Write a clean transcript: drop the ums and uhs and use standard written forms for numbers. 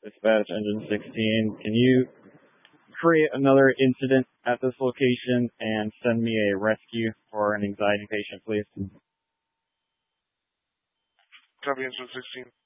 Dispatch Engine 16. Can you create another incident at this location and send me a rescue for an anxiety patient, please? Copy, Engine 16.